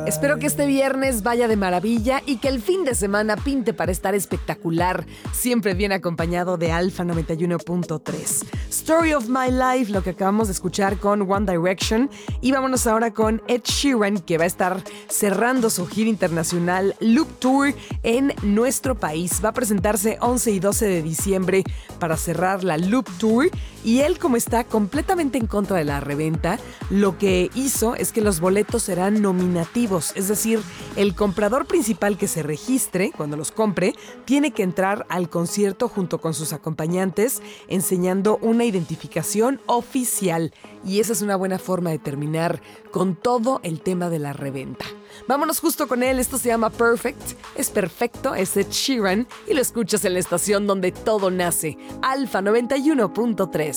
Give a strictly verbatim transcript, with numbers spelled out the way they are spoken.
Espero que este viernes vaya de maravilla y que el fin de semana pinte para estar espectacular, siempre bien acompañado de Alfa noventa y uno punto tres. Story of My Life, lo que acabamos de escuchar con One Direction. Y vámonos ahora con Ed Sheeran, que va a estar cerrando su gira internacional Loop Tour en nuestro país. Va a presentarse once y doce de diciembre para cerrar la Loop Tour. Y él, como está completamente en contra de la reventa, lo que hizo es que los boletos serán nominativos. Es decir, el comprador principal que se registre, cuando los compre, tiene que entrar al concierto junto con sus acompañantes, enseñando una identificación oficial. Y esa es una buena forma de terminar con todo el tema de la reventa. Vámonos justo con él, esto se llama Perfect, es perfecto, es Ed Sheeran y lo escuchas en la estación donde todo nace, Alfa noventa y uno punto tres.